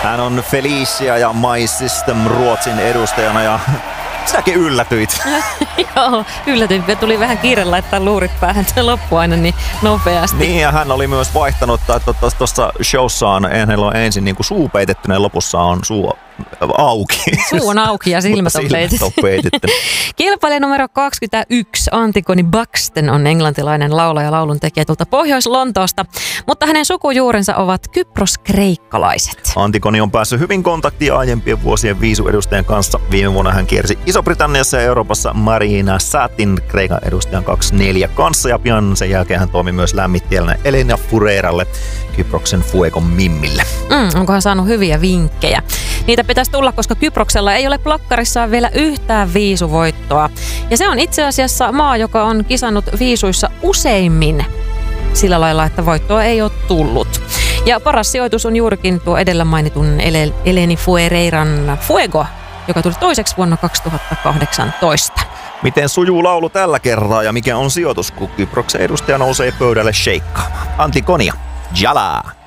Hän on Felicia ja My System Ruotsin edustajana ja sinäkin yllätyit. Joo, yllätyin. Tuli vähän kiire laittaa luurit päähän, se loppui aina niin nopeasti. Niin, ja hän oli myös vaihtanut, että tuossa showssaan hänellä on ensin niin kuin suu peitettynä ja lopussa on suu auki. Suu on auki ja silmät on peitetty. Kilpailija numero 21, Antigone Buxton, on englantilainen laulaja ja lauluntekijä tuolta Pohjois-Lontoosta, mutta hänen sukujuurensa ovat kyproskreikkalaiset. Antigone on päässyt hyvin kontaktiin aiempien vuosien viisuedustajien kanssa. Viime vuonna hän kiersi Iso-Britanniassa ja Euroopassa Marina Satin Kreikan edustajan 24 kanssa, ja pian sen jälkeen hän toimi myös lämmittäjänä Elena Fureralle, Kyproksen Fuegon Mimmille. Onko hän saanut hyviä vinkkejä? Niitä pitäisi tulla, koska Kyproksella ei ole plakkarissaan vielä yhtään viisuvoittoa. Ja se on itse asiassa maa, joka on kisannut viisuissa useimmin sillä lailla, että voittoa ei ole tullut. Ja paras sijoitus on juurikin tuo edellä mainitun Eleni Fuereiran Fuego, joka tuli toiseksi vuonna 2018. Miten sujuu laulu tällä kertaa ja mikä on sijoitus, kun Kyproksen edustaja nousee pöydälle sheikkaamaan? Antigonia, jalaa!